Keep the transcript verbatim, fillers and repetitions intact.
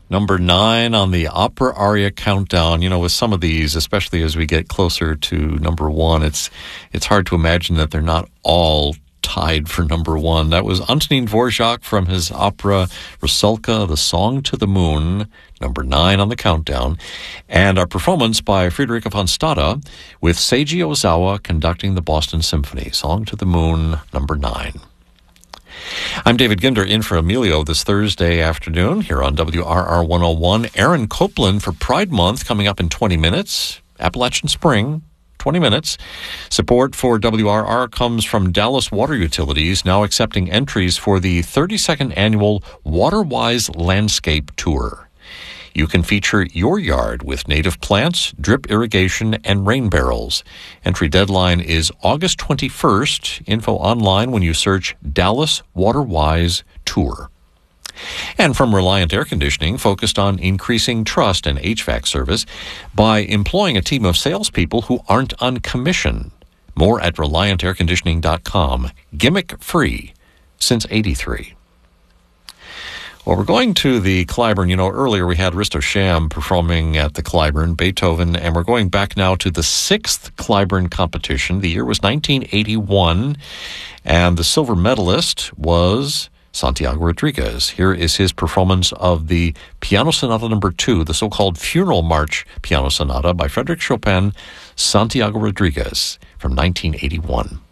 Number nine on the opera aria countdown. You know, with some of these, especially as we get closer to number one, it's it's hard to imagine that they're not all tied for number one. That was Antonín Dvořák from his opera Rusalka, The Song to the Moon, number nine on the countdown, and our performance by Friederike von Stade with Seiji Ozawa conducting the Boston Symphony, Song to the Moon, number nine. I'm David Ginder in for Emilio this Thursday afternoon here on W R R one oh one. Aaron Copland for Pride Month coming up in twenty minutes. Appalachian Spring, twenty minutes. Support for W R R comes from Dallas Water Utilities, now accepting entries for the thirty-second annual WaterWise Landscape Tour. You can feature your yard with native plants, drip irrigation, and rain barrels. Entry deadline is August twenty-first. Info online when you search Dallas WaterWise Tour. And from Reliant Air Conditioning, focused on increasing trust in H V A C service by employing a team of salespeople who aren't on commission. More at reliant air conditioning dot com. Gimmick free since eighty-three. Well, we're going to the Clyburn. You know, earlier we had Risto Sham performing at the Clyburn, Beethoven, and we're going back now to the sixth Clyburn competition. The year was nineteen eighty-one, and the silver medalist was Santiago Rodriguez. Here is his performance of the Piano Sonata number two, the so-called Funeral March Piano Sonata by Frédéric Chopin, Santiago Rodriguez from nineteen eighty-one.